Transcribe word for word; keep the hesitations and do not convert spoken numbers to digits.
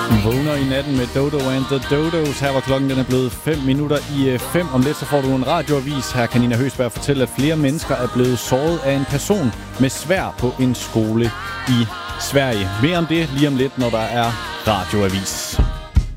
Vågner i natten med Dodo and the Dodos. Her var klokken, den er blevet fem minutter i fem. Om lidt så får du en radioavis. Her kan Nina Høsberg fortælle, at flere mennesker er blevet såret af en person med sværd på en skole i Sverige. Mere om det lige om lidt, når der er radioavis.